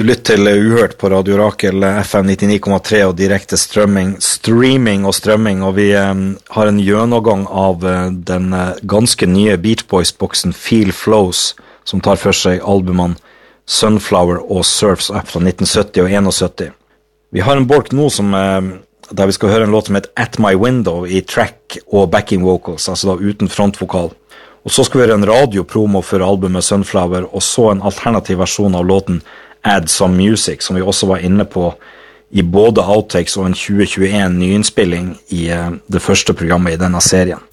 Du lytter til Uhørt på Radio Rakel, FM 99,3 og direkte streaming og strømming, og vi har en gjennomgang av den ganske nye Beach Boys-boksen Feel Flows, som tar for seg albumene Sunflower og Surf's Up fra 1970 og 71. Vi har en bolk nå der vi skal høre en låt som heter At My Window i track og backing vocals, altså da uten frontvokal. Og så skal vi høre en radiopromo for albumet Sunflower, og så en alternativ versjon av låten Add Some Music, som vi også var inne på i både outtakes og en 2021 nyinnspilling i det første programmet i denne serien.